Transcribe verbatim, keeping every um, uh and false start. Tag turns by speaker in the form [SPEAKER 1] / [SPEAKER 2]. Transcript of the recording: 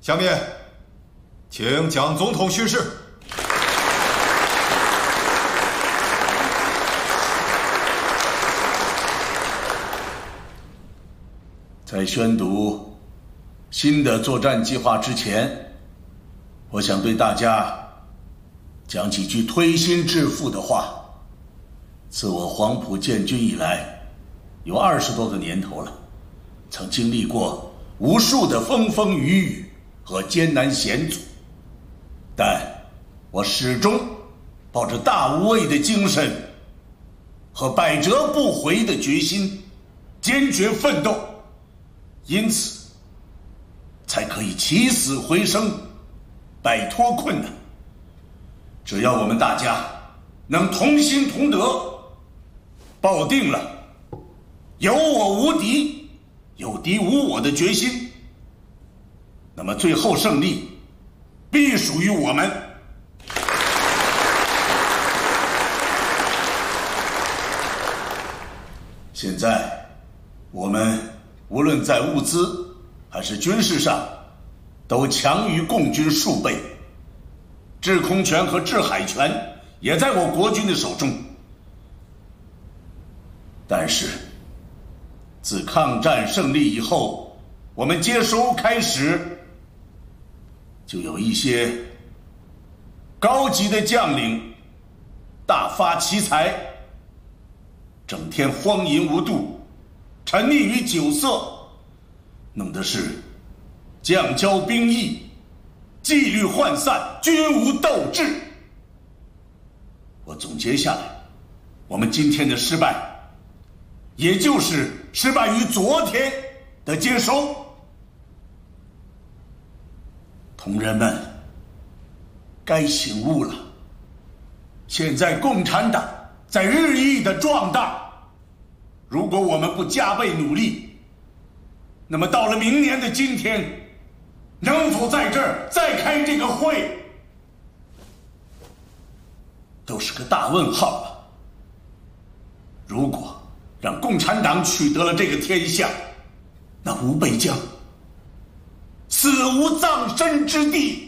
[SPEAKER 1] 下面，请蒋总统宣誓。
[SPEAKER 2] 在宣读新的作战计划之前，我想对大家讲几句推心置腹的话。自我黄埔建军以来，有二十多个年头了，曾经历过无数的风风雨雨和艰难险阻，但我始终抱着大无畏的精神和百折不回的决心，坚决奋斗，因此才可以起死回生，摆脱困难。只要我们大家能同心同德，抱定了有我无敌，有敌无我的决心，那么最后胜利必属于我们。现在我们无论在物资还是军事上都强于共军数倍，制空权和制海权也在我国军的手中。但是自抗战胜利以后，我们接收开始，就有一些高级的将领大发奇财，整天荒淫无度，沉溺于酒色，弄的是将交兵役，纪律涣散，军无斗志。我总结下来，我们今天的失败也就是失败于昨天的接收。同仁们，该醒悟了。现在共产党在日益的壮大，如果我们不加倍努力，那么到了明年的今天，能否在这儿再开这个会，都是个大问号了。如果让共产党取得了这个天下，那吾辈将死无葬身之地。